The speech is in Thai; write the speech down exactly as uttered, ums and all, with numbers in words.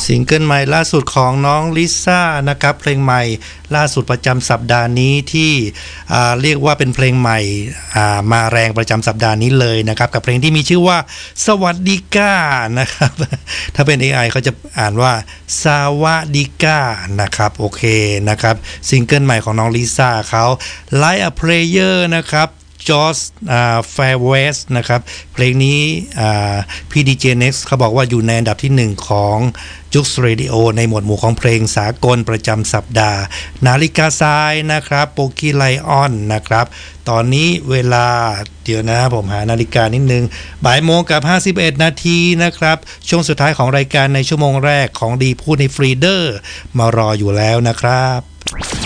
ซิงเกิลใหม่ล่าสุดของน้องลิซ่านะครับเพลงใหม่ล่าสุดประจำสัปดาห์นี้ที่เรียกว่าเป็นเพลงใหม่มาแรงประจำสัปดาห์นี้เลยนะครับกับเพลงที่มีชื่อว่าสวัสดีก้านะครับถ้าเป็น เอ ไอ เขาจะอ่านว่าสวัสดีก้านะครับโอเคนะครับซิงเกิลใหม่ของน้องลิซ่าเขา Like a Prayer นะครับจอร์จแฟร์เวสนะครับเพลงนี้พี่ดีเจ Next เขาบอกว่าอยู่ในอันดับที่หนึ่งของจุกส์เรดิโอในหมวดหมู่ของเพลงสากลประจำสัปดาห์นาฬิกาทรายนะครับโปกีไลออนนะครับตอนนี้เวลาเดี๋ยวนะผมหานาฬิกานิดนึงบ่ายโมงกับห้าสิบเอ็ดนาทีนะครับช่วงสุดท้ายของรายการในชั่วโมงแรกของดีพูดในฟรีเดอร์มารออยู่แล้วนะครับ